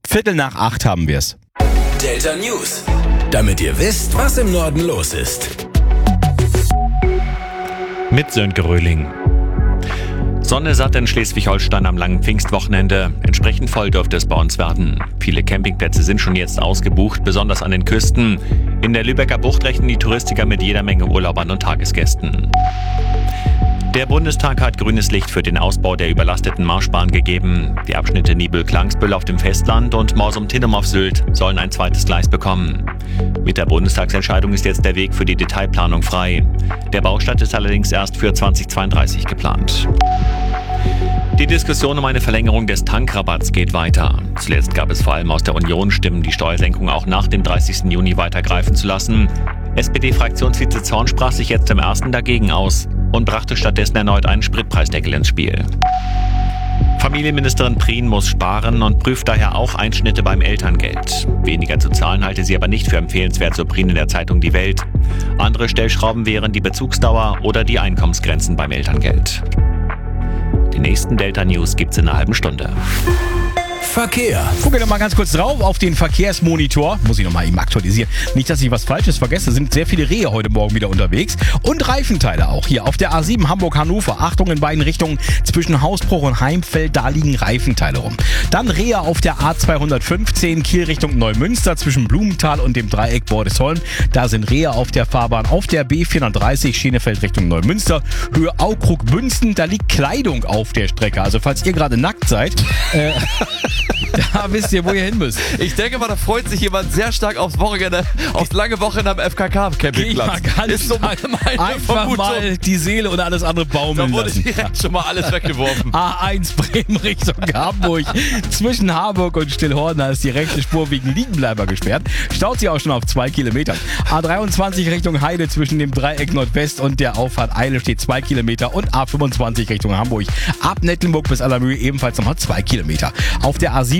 7:15 haben wir es. Delta News. Damit ihr wisst, was im Norden los ist. Mit Sönke Röhling. Sonne satt in Schleswig-Holstein am langen Pfingstwochenende. Entsprechend voll dürfte es bei uns werden. Viele Campingplätze sind schon jetzt ausgebucht, besonders an den Küsten. In der Lübecker Bucht rechnen die Touristiker mit jeder Menge Urlaubern und Tagesgästen. Der Bundestag hat grünes Licht für den Ausbau der überlasteten Marschbahn gegeben. Die Abschnitte Nibel-Klangsbüll auf dem Festland und Morsum-Tinnum auf Sylt sollen ein zweites Gleis bekommen. Mit der Bundestagsentscheidung ist jetzt der Weg für die Detailplanung frei. Der Baustart ist allerdings erst für 2032 geplant. Die Diskussion um eine Verlängerung des Tankrabatts geht weiter. Zuletzt gab es vor allem aus der Union Stimmen, die Steuersenkung auch nach dem 30. Juni weiter greifen zu lassen. SPD-Fraktionsvize Zorn sprach sich jetzt im ersten dagegen aus und brachte stattdessen erneut einen Spritpreisdeckel ins Spiel. Familienministerin Prien muss sparen und prüft daher auch Einschnitte beim Elterngeld. Weniger zu zahlen halte sie aber nicht für empfehlenswert, so Prien in der Zeitung Die Welt. Andere Stellschrauben wären die Bezugsdauer oder die Einkommensgrenzen beim Elterngeld. Die nächsten Delta News gibt's in einer halben Stunde. Verkehr. Gucken wir noch mal ganz kurz drauf auf den Verkehrsmonitor. Muss ich noch mal eben aktualisieren. Nicht, dass ich was Falsches vergesse. Sind sehr viele Rehe heute Morgen wieder unterwegs. Und Reifenteile auch. Hier auf der A7 Hamburg-Hannover. Achtung in beiden Richtungen. Zwischen Hausbruch und Heimfeld, da liegen Reifenteile rum. Dann Rehe auf der A215 Kiel Richtung Neumünster. Zwischen Blumenthal und dem Dreieck Bordesholm. Da sind Rehe auf der Fahrbahn. Auf der B430 Schenefeld Richtung Neumünster. Höhe Aukrug-Bünsten. Da liegt Kleidung auf der Strecke. Also falls ihr gerade nackt seid... Da wisst ihr, wo ihr hin müsst. Ich denke mal, da freut sich jemand sehr stark aufs Wochenende, aufs lange Wochenende am FKK-Campingplatz. Ist so meine einfach Vermutung. Mal die Seele und alles andere baumeln Da wurde lassen. direkt schon mal alles weggeworfen. A1 Bremen Richtung Hamburg. Zwischen Harburg und Stillhorn ist die rechte Spur wegen Liegenbleiber gesperrt. Staut sie auch schon auf 2 Kilometer. A23 Richtung Heide zwischen dem Dreieck Nordwest und der Auffahrt Eile steht 2 Kilometer. Und A25 Richtung Hamburg. Ab Nettelnburg bis Allermühe ebenfalls nochmal 2 Kilometer. Auf der A7